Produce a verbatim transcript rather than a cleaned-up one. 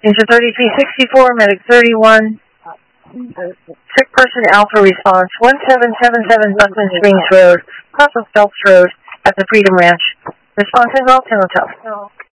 Inter thirty-three sixty-four, Medic thirty-one. Sick person Alpha response, one seven seven seven Buckman Springs Road, off of Phelps Road, at the Freedom Ranch. Response is all Hotel.